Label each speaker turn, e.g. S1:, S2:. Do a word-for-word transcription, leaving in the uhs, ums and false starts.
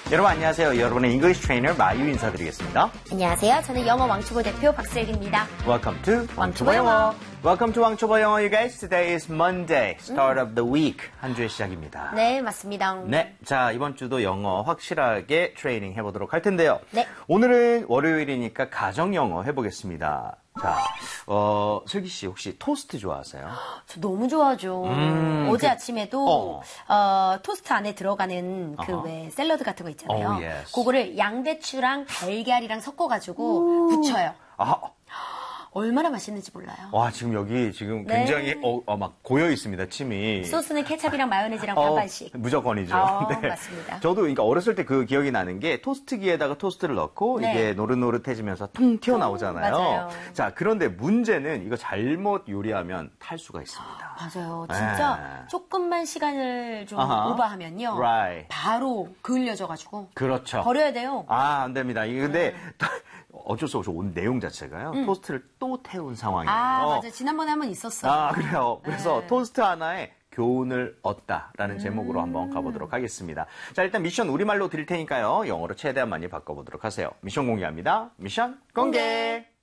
S1: 여러분 안녕하세요. 여러분의 잉글리시 트레이너 마유 인사드리겠습니다.
S2: 안녕하세요. 저는 영어 왕초보 대표 박슬기입니다.
S1: Welcome to
S2: 왕초보
S1: 왕초보 영어.
S2: 영어.
S1: Welcome to 왕초보 영어, you guys. Today is Monday, start of the week. 한 주의 시작입니다.
S2: 네, 맞습니다.
S1: 네, 자 이번 주도 영어 확실하게 트레이닝 해보도록 할 텐데요.
S2: 네.
S1: 오늘은 월요일이니까 가정 영어 해보겠습니다. 자, 어, 슬기 씨 혹시 토스트 좋아하세요?
S2: 저 너무 좋아하죠.
S1: 음,
S2: 어제
S1: 그-
S2: 아침에도
S1: 어.
S2: 어, 토스트 안에 들어가는 그
S1: 어허.
S2: 왜 샐러드 같은 거 있잖아요.
S1: Oh, yes.
S2: 그거를 양배추랑 달걀이랑 섞어가지고 부쳐요.
S1: 아,
S2: 얼마나 맛있는지 몰라요.
S1: 와 지금 여기 지금
S2: 네.
S1: 굉장히 어, 어, 막 고여 있습니다 침이.
S2: 소스는 케찹이랑 마요네즈랑
S1: 어,
S2: 반반씩.
S1: 무조건이죠.
S2: 어, 맞습니다.
S1: 저도 그러니까 어렸을 때 그 기억이 나는 게 토스트기에다가 토스트를 넣고
S2: 네.
S1: 이게 노릇노릇해지면서 퉁 튀어나오잖아요.
S2: 맞아요.
S1: 자, 그런데 문제는 이거 잘못 요리하면 탈수가 있습니다.
S2: 맞아요. 진짜
S1: 네.
S2: 조금만 시간을 좀
S1: 아하.
S2: 오버하면요.
S1: Right.
S2: 바로 그을려져가지고
S1: 그렇죠.
S2: 버려야 돼요.
S1: 아, 안 됩니다. 이게 근데
S2: 네.
S1: 어쩔 수 없이 온 내용 자체가요. 토스트를 또 태운 상황이에요.
S2: 아, 맞아. 지난번에 한 번 있었어요.
S1: 아, 그래요. 그래서
S2: 네.
S1: 토스트 하나에 교훈을 얻다라는 제목으로 한번 가보도록 하겠습니다. 자, 일단 미션 우리말로 드릴 테니까요. 영어로 최대한 많이 바꿔보도록 하세요. 미션 공개합니다. 미션 공개!
S2: 공개.